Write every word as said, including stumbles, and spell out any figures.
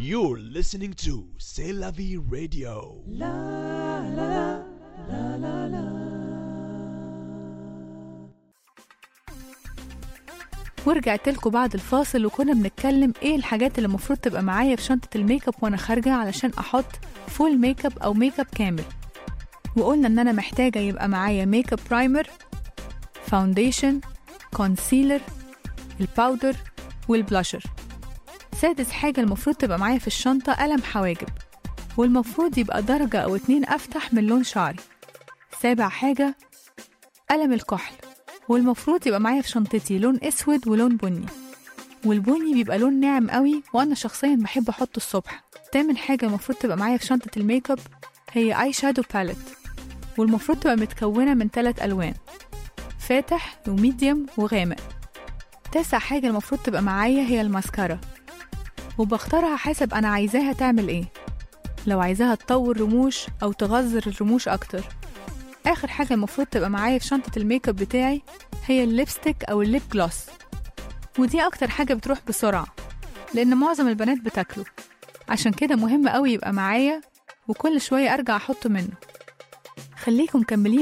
You're listening to C'est la vie radio. La la la la la. ورجعت لكم بعد الفاصل وكنا بنتكلم ايه الحاجات اللي المفروض تبقى معايا في شنطة الميك اب وانا خارجة علشان احط فول ميك اب او ميك اب كامل. وقلنا ان انا محتاجة يبقى معايا ميك اب برايمر، فاونديشن، كونسيلر، الباودر والبلاشر. سادس حاجة المفروض تبقى معايا في الشنطة قلم حواجب، والمفروض يبقى درجة او اتنين افتح من لون شعري. سابع حاجة قلم الكحل، والمفروض يبقى معايا في شنطتي لون اسود ولون بني، والبني بيبقى لون ناعم قوي وانا شخصيا بحب احطه الصبح. تامن حاجة المفروض تبقى معايا في شنطة الميك اب هي اي شادو باليت، والمفروض تبقى متكونة من ثلاث الوان، فاتح وميديوم وغامق. تاسع حاجة المفروض تبقى معايا هي الماسكارا، وبختارها حسب انا عايزاها تعمل ايه، لو عايزاها تطور رموش او تغذر الرموش اكتر. اخر حاجة المفروض تبقى معايا في شنطة الميك اب بتاعي هي الليبستيك او الليب جلوس، ودي اكتر حاجة بتروح بسرعة لان معظم البنات بتاكله، عشان كده مهم قوي يبقى معايا وكل شوية ارجع احط منه. خليكم مكملين